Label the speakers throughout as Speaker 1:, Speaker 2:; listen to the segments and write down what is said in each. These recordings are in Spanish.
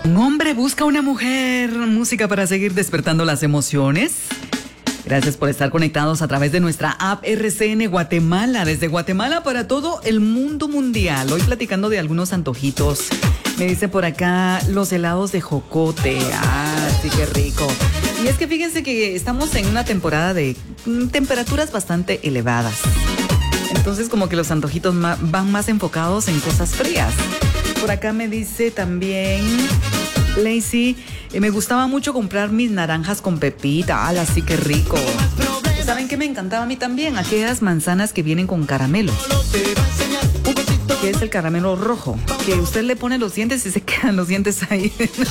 Speaker 1: Un hombre busca una mujer, música para seguir despertando las emociones. Gracias por estar conectados a través de nuestra app RCN Guatemala, desde Guatemala para todo el mundo mundial. Hoy platicando de algunos antojitos. Me dice por acá los helados de jocote. Ah, sí, qué rico. Y es que fíjense que estamos en una temporada de temperaturas bastante elevadas. Entonces como que los antojitos van más enfocados en cosas frías. Por acá me dice también Lacey, me gustaba mucho comprar mis naranjas con pepita. ¡Hala, sí, qué rico! ¿Saben qué me encantaba a mí también? Aquellas manzanas que vienen con caramelo. Que es el caramelo rojo. Que usted le pone los dientes y se quedan los dientes ahí.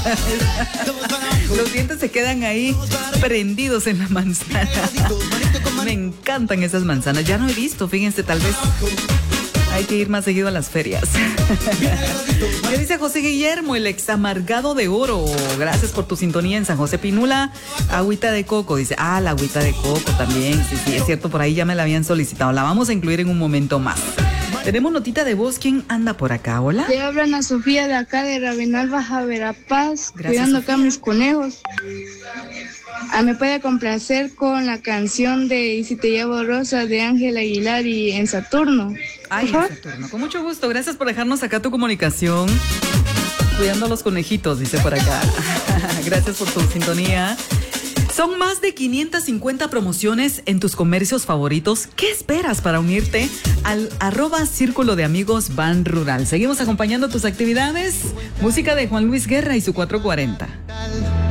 Speaker 1: Los dientes se quedan ahí prendidos en la manzana. Me encantan esas manzanas. Ya no he visto, fíjense, tal vez hay que ir más seguido a las ferias. ¿Qué dice José Guillermo? El ex amargado de oro. Gracias por tu sintonía en San José Pinula. Agüita de coco, dice. Ah, la agüita de coco también. Sí, es cierto, por ahí ya me la habían solicitado. La vamos a incluir en un momento más. Tenemos notita de voz. ¿Quién anda por acá? Hola.
Speaker 2: Le hablan a Sofía de acá de Rabinal Baja Verapaz. Gracias, cuidando Sofía. Acá mis conejos. Me puede complacer con la canción de Y si te llevo rosa de Ángel Aguilar y En Saturno.
Speaker 1: Ay, En Saturno. Con mucho gusto. Gracias por dejarnos acá tu comunicación. Cuidando a los conejitos, dice por acá. Gracias por tu sintonía. Son más de 550 promociones en tus comercios favoritos. ¿Qué esperas para unirte al @Círculo de Amigos Ban Rural? Seguimos acompañando tus actividades. Música de Juan Luis Guerra y su 440.